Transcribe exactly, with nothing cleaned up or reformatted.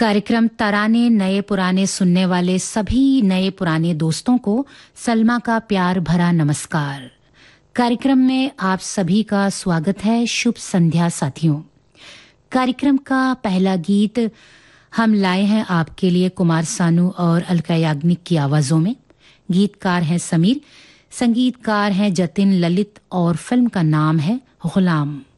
कार्यक्रम तराने नए पुराने सुनने वाले सभी नए पुराने दोस्तों को सलमा का प्यार भरा नमस्कार। कार्यक्रम में आप सभी का स्वागत है। शुभ संध्या साथियों। कार्यक्रम का पहला गीत हम लाए हैं आपके लिए कुमार सानू और अलका याग्निक की आवाजों में। गीतकार हैं समीर, संगीतकार हैं जतिन ललित और फिल्म का नाम है गुलाम।